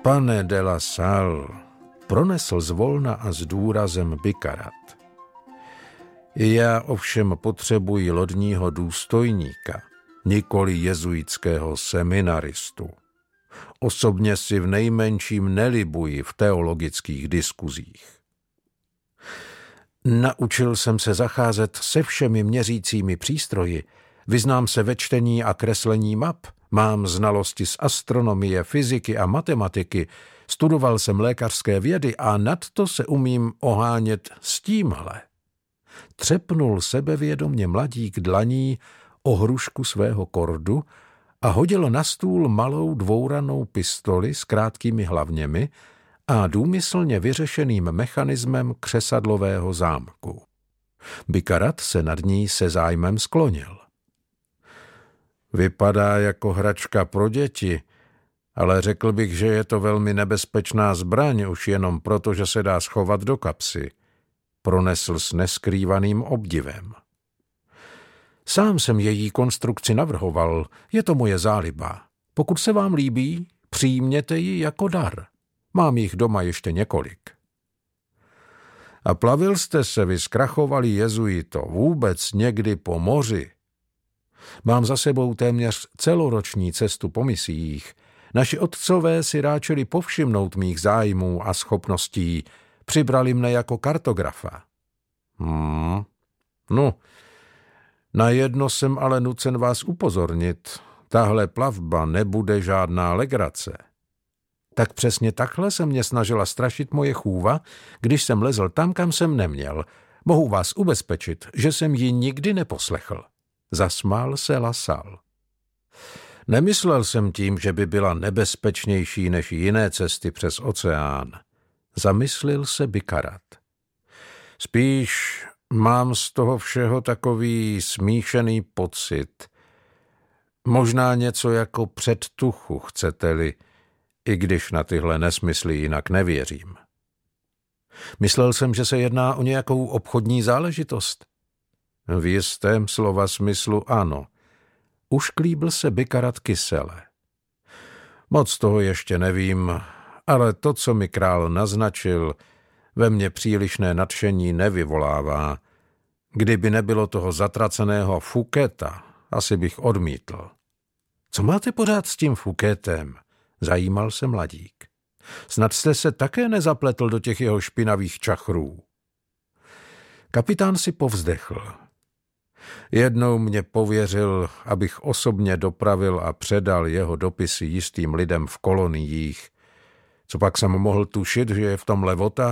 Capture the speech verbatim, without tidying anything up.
Pane de la Salle, pronesl zvolna a s důrazem Bikarat. Já ovšem potřebuji lodního důstojníka, nikoli jezuitského seminaristu. Osobně si v nejmenším nelibuji v teologických diskuzích. Naučil jsem se zacházet se všemi měřícími přístroji, vyznám se ve čtení a kreslení map, mám znalosti z astronomie, fyziky a matematiky, studoval jsem lékařské vědy a nadto se umím ohánět s tímhle. Třepnul sebevědomně mladík dlaní o hrušku svého kordu a hodil na stůl malou dvouranou pistoli s krátkými hlavněmi a důmyslně vyřešeným mechanismem křesadlového zámku. Bikarat se nad ní se zájmem sklonil. Vypadá jako hračka pro děti, ale řekl bych, že je to velmi nebezpečná zbraň už jenom proto, že se dá schovat do kapsy, pronesl s neskrývaným obdivem. Sám jsem její konstrukci navrhoval, je to moje záliba. Pokud se vám líbí, přijměte ji jako dar. Mám jich doma ještě několik. A plavil jste se, vy zkrachovali jezuito, vůbec někdy po moři? Mám za sebou téměř celoroční cestu po misiích. Naši otcové si ráčili povšimnout mých zájmů a schopností, přibrali mne jako kartografa. Hmm, no, na jedno jsem ale nucen vás upozornit. Tahle plavba nebude žádná legrace. Tak přesně takhle se mě snažila strašit moje chůva, když jsem lezl tam, kam jsem neměl. Mohu vás ubezpečit, že jsem ji nikdy neposlechl. Zasmál se La Salle. Nemyslel jsem tím, že by byla nebezpečnější než jiné cesty přes oceán. Zamyslil se Bikarat. Spíš mám z toho všeho takový smíšený pocit. Možná něco jako předtuchu, chcete-li, i když na tyhle nesmysly jinak nevěřím. Myslel jsem, že se jedná o nějakou obchodní záležitost. V jistém slova smyslu ano. Ušklíbl se Bikarat kysele. Moc toho ještě nevím, ale to, co mi král naznačil, ve mně přílišné nadšení nevyvolává. Kdyby nebylo toho zatraceného Fouqueta, asi bych odmítl. Co máte pořád s tím Fouquetem? Zajímal se mladík. Snad jste se také nezapletl do těch jeho špinavých čachrů. Kapitán si povzdechl. Jednou mě pověřil, abych osobně dopravil a předal jeho dopisy jistým lidem v koloniích. Co pak jsem mohl tušit, že je v tom levota?